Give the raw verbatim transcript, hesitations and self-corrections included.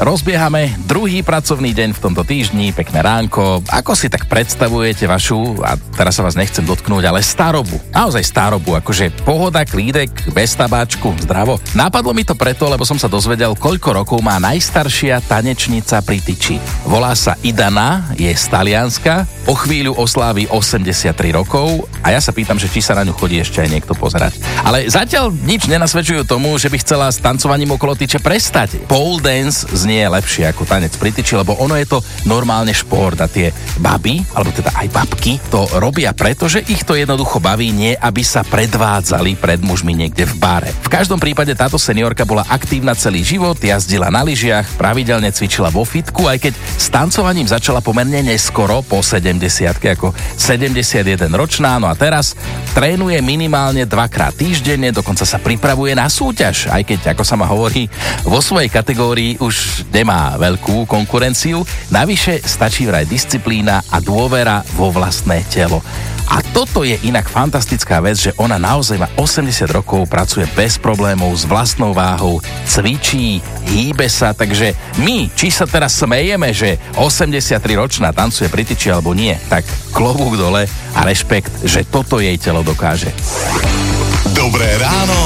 rozbiehame druhý pracovný deň v tomto týždni, pekné ránko. Ako si tak predstavujete vašu, a teraz sa vás nechcem dotknúť, ale starobu, naozaj starobu, akože pohoda, klídek, bez tabáčku, zdravo? Napadlo mi to preto, lebo som sa dozvedel, koľko rokov má najstaršia tanečnica pri tyči. Volá sa Idana, je z Talianska, o chvíľu oslávi osemdesiattri rokov a ja sa pýtam, že či sa na ňu chodí ešte aj niekto pozerať. Ale zatiaľ nič nenasvedčujú tomu, že by chcela s tancovaním okolo tyče prestať. Pole dance znie lepšie ako tanec pri tyči, lebo ono je to normálne šport a tie baby, alebo teda aj babky, to robia preto, že ich to jednoducho baví, nie aby sa predvádzali pred mužmi niekde v bare. V každom prípade táto seniorka bola aktívna celý život, jazdila na lyžiach, pravidelne cvičila vo fitku, aj keď s tancovaním začala pomerne neskoro, po sedemdesiatke, ako sedemdesiatjeden ročná, no a teraz trénuje minimálne dvakrát týždenne, dokonca sa pripravuje na súťaž, aj keď, ako sa ma hovorí, vo svojej kategórii už nemá veľkú konkurenciu, navyše stačí vraj disciplína a dôvera vo vlastné telo. A toto je inak fantastická vec, že ona naozaj má osemdesiat rokov, pracuje bez problémov, s vlastnou váhou, cvičí, hýbe sa, takže my, či sa teraz smejeme, že osemdesiattri ročná tancuje pri tyči alebo nie, tak klobúk dole a rešpekt, že toto jej telo dokáže. Dobré ráno